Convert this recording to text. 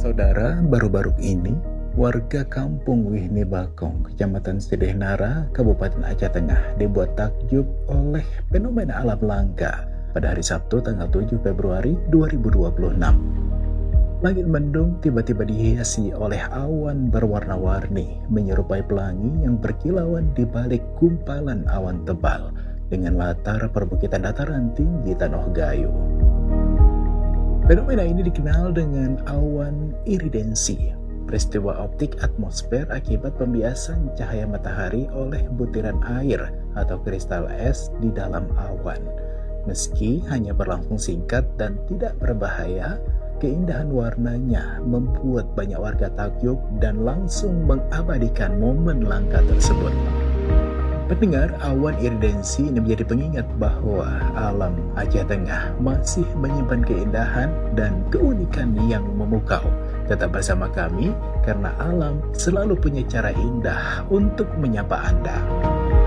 Saudara, baru-baru ini, warga kampung Wihni Bakong, Kecamatan Sidehnara, Kabupaten Aceh Tengah dibuat takjub oleh fenomena alam langka pada hari Sabtu tanggal 7 Februari 2026. Langit mendung tiba-tiba dihiasi oleh awan berwarna-warni, menyerupai pelangi yang berkilauan di balik gumpalan awan tebal dengan latar perbukitan dataran tinggi Tanoh Gayo. Fenomena ini dikenal dengan awan iridensi, peristiwa optik atmosfer akibat pembiasan cahaya matahari oleh butiran air atau kristal es di dalam awan. Meski hanya berlangsung singkat dan tidak berbahaya, keindahan warnanya membuat banyak warga takjub dan langsung mengabadikan momen langka tersebut. Pendengar, awan iridensi ini menjadi pengingat bahwa alam Aceh Tengah masih menyimpan keindahan dan keunikan yang memukau. Tetap bersama kami, karena alam selalu punya cara indah untuk menyapa Anda.